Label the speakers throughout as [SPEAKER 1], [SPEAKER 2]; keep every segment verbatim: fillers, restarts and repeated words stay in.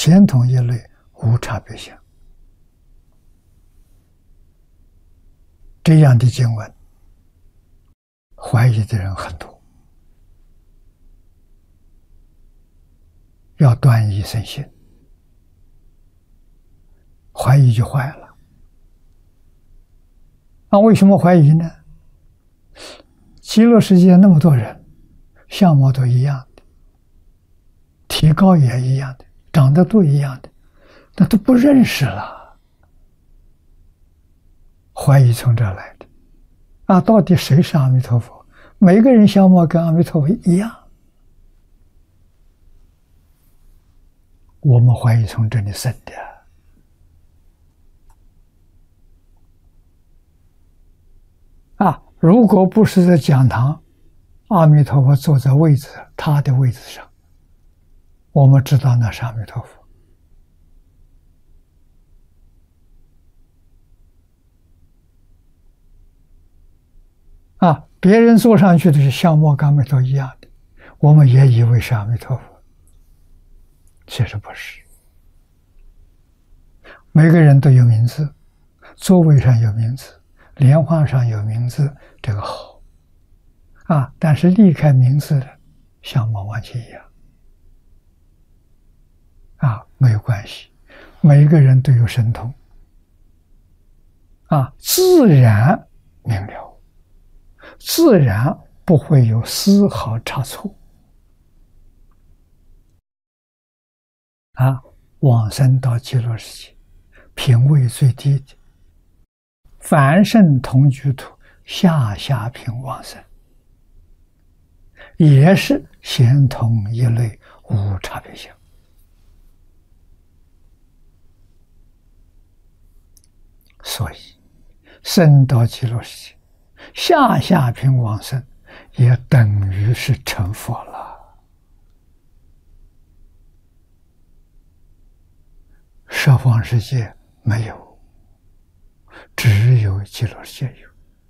[SPEAKER 1] 显统一类，无差别相。这样的经文，怀疑的人很多，要断疑生信，怀疑就坏了。那为什么怀疑呢？极乐世界那么多人，相貌都一样的，体高也一样的，长得都一样的，那都不认识了。怀疑从这儿来的啊！到底谁是阿弥陀佛？每个人相貌跟阿弥陀佛一样，我们怀疑从这里生的。啊！如果不是在讲堂，阿弥陀佛坐在位置，他的位置上，我们知道那是阿弥陀佛。啊，别人坐上去的是相貌跟阿弥陀一样的，我们也以为是阿弥陀佛，其实不是。每个人都有名字，座位上有名字，莲花上有名字，这个好啊。但是离开名字的相貌完全一样啊，没有关系。每个人都有神通啊，自然明了，自然不会有丝毫差错啊。往生到极乐世界，品位最低的凡圣同居土下下品往生，也是显统一类，无差别相。所以生到极乐世界，下下品往生，也等于是成佛了。十方世界没有，只有极乐世界有。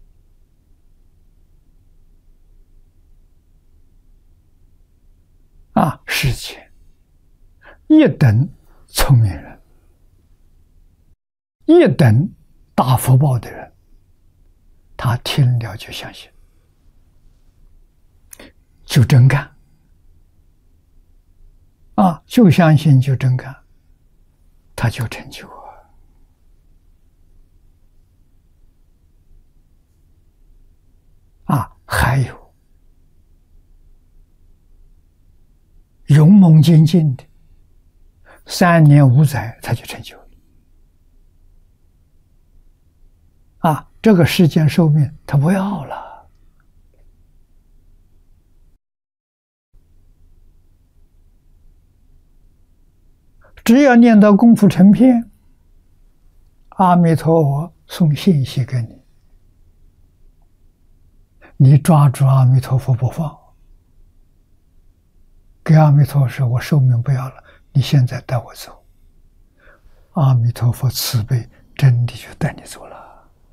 [SPEAKER 1] 啊，世界一等聪明人，一等大福报的人，他听了就相信，就真干啊，就相信就真干，他就成就啊。啊，还有勇猛精进的，三年五载他就成就了。啊，这个世间寿命他不要了。只要念到功夫成片，阿弥陀佛送信息给你，你抓住阿弥陀佛不放，给阿弥陀佛说：“我寿命不要了，你现在带我走。”阿弥陀佛慈悲，真的就带你走了。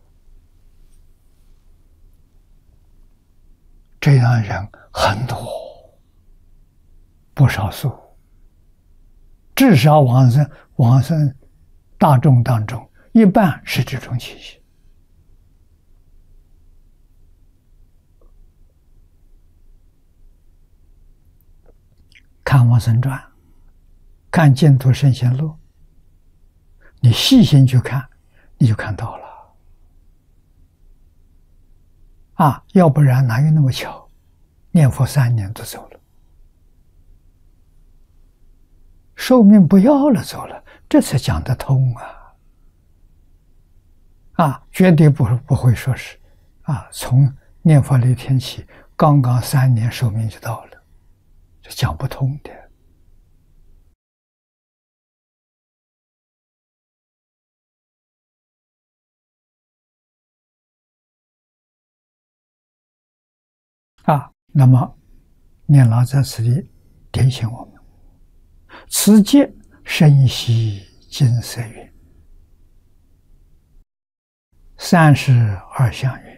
[SPEAKER 1] 这样人很多，不少数。至少往生往生大众当中，一半是这种情形。看往生传，看净土圣贤录，你细心去看，你就看到了。啊，要不然哪有那么巧，念佛三年都走了，寿命不要了走了，这才讲得通啊！啊，绝对不不会说是啊，从念佛那天起，刚刚三年寿命就到了，这讲不通的。啊，那么念老在此地提醒我们：此界深悉金色云，三十二相云，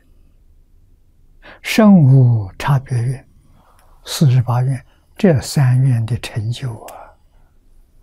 [SPEAKER 1] 身无差别云，四十八愿，这三愿的成就啊，